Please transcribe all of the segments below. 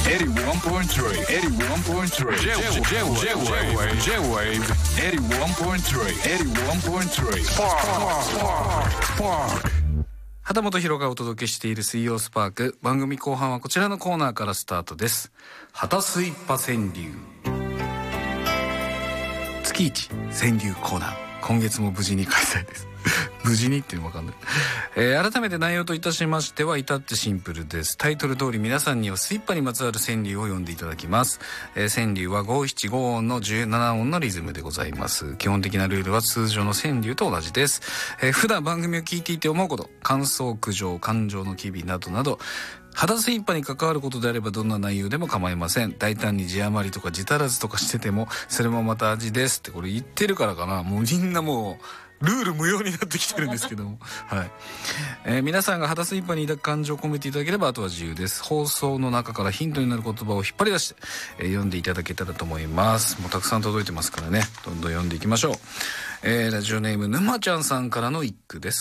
81.3 81.3 J-Wave 81.3 Spark 畑本博がお届けしている水曜スパーク。番組後半はこちらのコーナーからスタートです。畑スイッパ川柳。月一川柳コーナー、今月も無事に開催です無事にっていうのも分かんない、改めて内容といたしましては至ってシンプルです。タイトル通り皆さんにはスイッパにまつわる川柳を読んでいただきます。川柳は五七五音の17音のリズムでございます。基本的なルールは通常の川柳と同じです。普段番組を聞いていて思うこと、感想、苦情、感情の機微などなど、畑スイッパに関わることであればどんな内容でも構いません。大胆に字余りとか字足らずとかしててもそれもまた味ですってこれ言ってるからかな、もうみんなもうルール無用になってきてるんですけどもはい、皆さんが畑スイッパに抱く感情を込めていただければあとは自由です。放送の中からヒントになる言葉を引っ張り出して、読んでいただけたらと思います。もうたくさん届いてますからね、どんどん読んでいきましょう。ラジオネーム沼ちゃんさんからの一句です。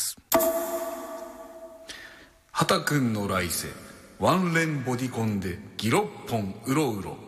畑くんの来世ワンレンボディコンでギロッポンうろうろ。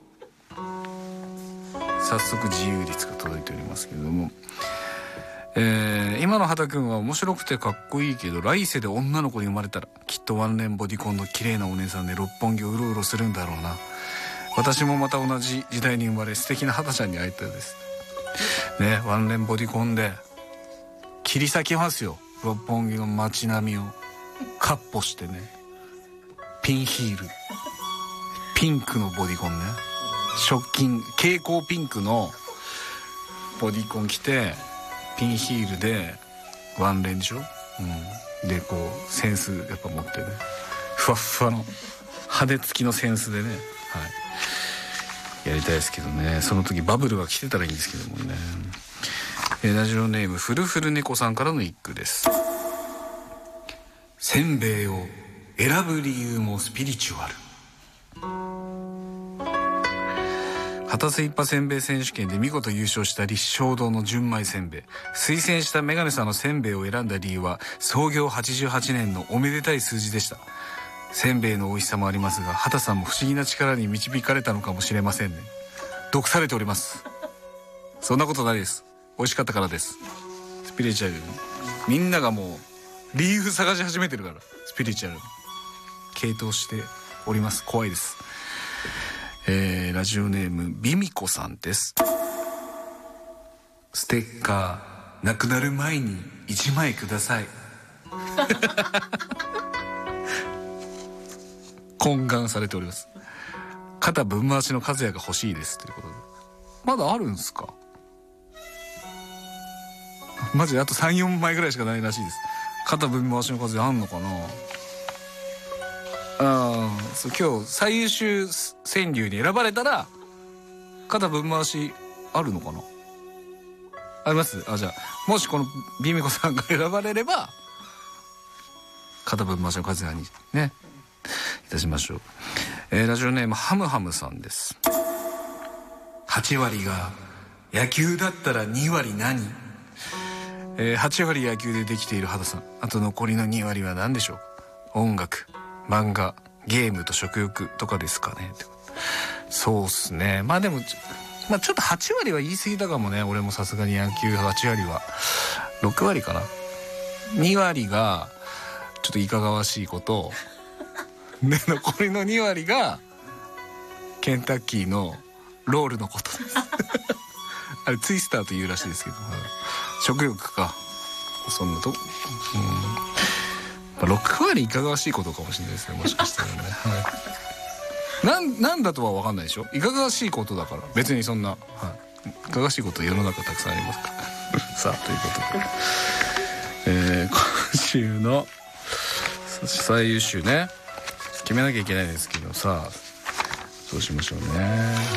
早速自由率が届いておりますけれども、今の畑くんは面白くてかっこいいけど来世で女の子に生まれたらきっとワンレンボディコンの綺麗なお姉さんで六本木をうろうろするんだろうな。私もまた同じ時代に生まれ素敵な畑ちゃんに会えたですね。ワンレンボディコンで切り裂きますよ、六本木の街並みをカッポしてね。ピンヒール、ピンクのボディコンね、ショッキング蛍光ピンクのボディコン着てピンヒールでワンレンでしょ、でこうセンスやっぱ持ってね、ふわっふわの派手付きのセンスでね、はい、やりたいですけどね。その時バブルが来てたらいいんですけどもね。ラジオネームフルフル猫さんからの一句です。せんべいを選ぶ理由もスピリチュアル。畑スイッパせんべい選手権で見事優勝した立正堂の純米せんべい。推薦したメガネさんのせんべいを選んだ理由は創業88年のおめでたい数字でした。せんべいの美味しさもありますが、畑さんも不思議な力に導かれたのかもしれませんね。毒されております。そんなことないです。美味しかったからです。スピリチュアル、みんながもう理由探し始めてるから、スピリチュアル傾倒しております。怖いです。ラジオネームビミコさんです。ステッカーなくなる前に1枚ください懇願されております。肩ぶん回しの和也が欲しいですということで、まだあるんですか。マジであと 3,4 枚ぐらいしかないらしいです。肩ぶん回しの和也あんのかな。そう今日最優秀川柳に選ばれたら肩ぶん回しあるのかな。あります。じゃあもしこのビミコさんが選ばれれば肩ぶん回しの和也にねいたしましょう。ラジオネームハムハムさんです。8割が野球だったら2割何。8割野球でできている畑さん、あと残りの2割は何でしょう。音楽、漫画、ゲームと食欲とかですかね。そうっすね。まあでもちょっと8割は言い過ぎたかもね。俺もさすがに野球8割は6割かな。2割がちょっといかがわしいことで、残りの2割がケンタッキーのロールのことですあれツイスターというらしいですけど、食欲かそんなと、6割いかがわしいことかもしれないですね、もしかしたらね、はい、なんだとは分かんないでしょ。いかがわしいことだから別にそんな、はい、いかがわしいこと世の中たくさんありますからさあということで、今週の最優秀ね決めなきゃいけないんですけどさ、どうしましょうね。